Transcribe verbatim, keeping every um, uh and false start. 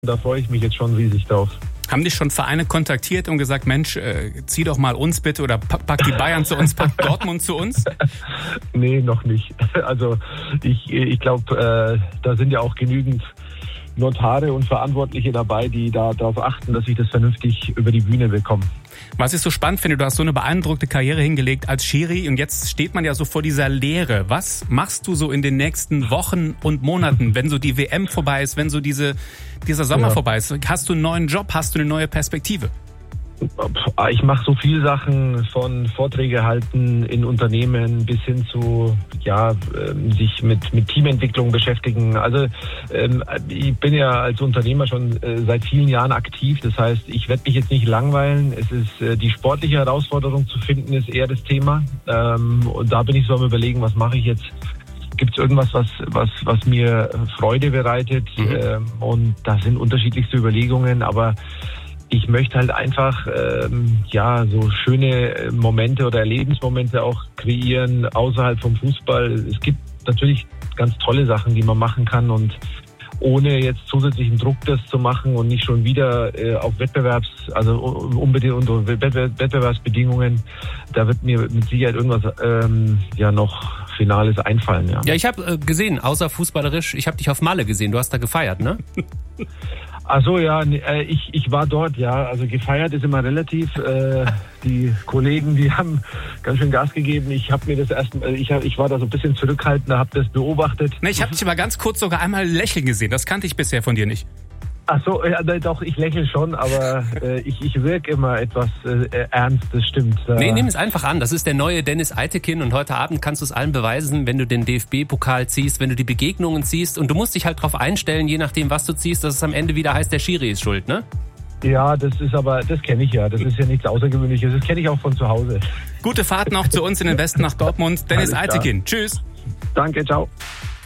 Da freue ich mich jetzt schon riesig drauf. Haben dich schon Vereine kontaktiert und gesagt, Mensch, äh, zieh doch mal uns bitte oder pack die Bayern zu uns, pack Dortmund zu uns? Nee, noch nicht. Also ich, ich glaube, äh, da sind ja auch genügend Notare und Verantwortliche dabei, die da darauf achten, dass ich das vernünftig über die Bühne bekomme. Was ich so spannend finde, du hast so eine beeindruckte Karriere hingelegt als Schiri und jetzt steht man ja so vor dieser Leere. Was machst du so in den nächsten Wochen und Monaten, wenn so die W M vorbei ist, wenn so diese, dieser Sommer ja. vorbei ist? Hast du einen neuen Job, hast du eine neue Perspektive? Ich mache so viele Sachen, von Vorträge halten in Unternehmen bis hin zu ja sich mit mit Teamentwicklung beschäftigen. Also ähm, ich bin ja als Unternehmer schon äh, seit vielen Jahren aktiv. Das heißt, ich werde mich jetzt nicht langweilen. Es ist äh, die sportliche Herausforderung zu finden, ist eher das Thema. Ähm, und da bin ich so am Überlegen, was mache ich jetzt? Gibt es irgendwas, was was was mir Freude bereitet? Mhm. Ähm, und da sind unterschiedlichste Überlegungen, aber ich möchte halt einfach ähm, ja so schöne Momente oder Erlebnismomente auch kreieren außerhalb vom Fußball. Es gibt natürlich ganz tolle Sachen, die man machen kann und ohne jetzt zusätzlichen Druck das zu machen und nicht schon wieder äh, auf Wettbewerbs, also unbedingt unter Wettbewerbsbedingungen, da wird mir mit Sicherheit irgendwas ähm, ja noch Finales einfallen. Ja, ja ich habe äh, gesehen, außer fußballerisch, ich habe dich auf Malle gesehen, du hast da gefeiert, ne? Ach so, ja, ich, ich war dort, ja. Also gefeiert ist immer relativ. Äh, die Kollegen, die haben ganz schön Gas gegeben. Ich habe mir das erst, ich, hab, ich war da so ein bisschen zurückhaltender, habe das beobachtet. Ne, ich habe dich aber ganz kurz sogar einmal lächeln gesehen. Das kannte ich bisher von dir nicht. Ach so, ja, doch, ich lächle schon, aber äh, ich, ich wirke immer etwas äh, ernst, das stimmt. Da nee, nimm es einfach an. Das ist der neue Dennis Eitekin und heute Abend kannst du es allen beweisen, wenn du den D F B-Pokal ziehst, wenn du die Begegnungen ziehst und du musst dich halt drauf einstellen, je nachdem, was du ziehst, dass es am Ende wieder heißt, der Schiri ist schuld, ne? Ja, das ist aber, das kenne ich ja. Das ist ja nichts Außergewöhnliches. Das kenne ich auch von zu Hause. Gute Fahrt noch zu uns in den Westen nach Dortmund. Dennis Eitekin. Tschüss. Danke, ciao.